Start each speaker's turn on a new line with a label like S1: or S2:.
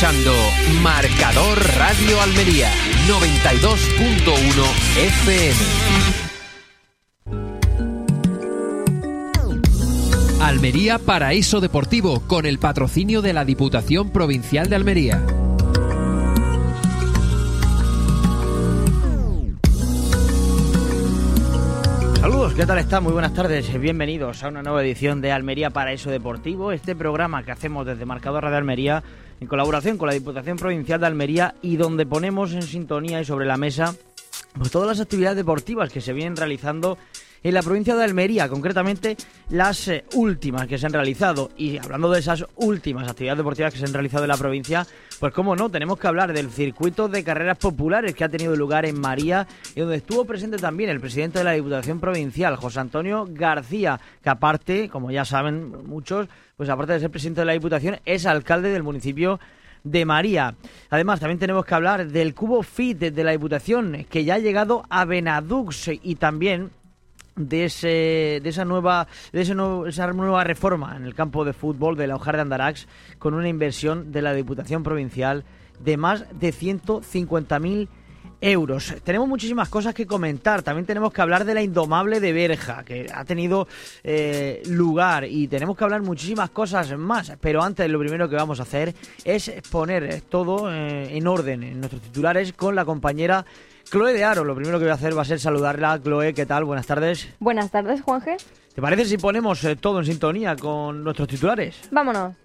S1: escuchando Marcador Radio Almería 92.1 FM. Almería Paraíso Deportivo, con el patrocinio de la Diputación Provincial de Almería.
S2: Saludos, ¿qué tal están? Muy buenas tardes, bienvenidos a una nueva edición de Almería Paraíso Deportivo, este programa que hacemos desde Marcador Radio Almería en colaboración con la Diputación Provincial de Almería y donde ponemos en sintonía y sobre la mesa pues todas las actividades deportivas que se vienen realizando en la provincia de Almería, concretamente las últimas que se han realizado. Y hablando de esas últimas actividades deportivas que se han realizado en la provincia, pues cómo no, tenemos que hablar del circuito de carreras populares que ha tenido lugar en María y donde estuvo presente también el presidente de la Diputación Provincial, José Antonio García, que aparte, como ya saben muchos, pues aparte de ser presidente de la Diputación, es alcalde del municipio de María. Además, también tenemos que hablar del Cubo Fit de la Diputación, que ya ha llegado a Benadux, y también de esa nueva reforma en el campo de fútbol de la Hojar de Andarax, con una inversión de la Diputación Provincial de más de 150.000 euros. Tenemos muchísimas cosas que comentar. También tenemos que hablar de la Indomable de Berja, que ha tenido lugar, y tenemos que hablar muchísimas cosas más. Pero antes, lo primero que vamos a hacer es poner todo en orden en nuestros titulares con la compañera Chloe de Aro. Lo primero que voy a hacer va a ser saludarla. Chloe, ¿qué tal? Buenas tardes.
S3: Buenas tardes, Juanje.
S2: ¿Te parece si ponemos todo en sintonía con nuestros titulares?
S3: Vámonos.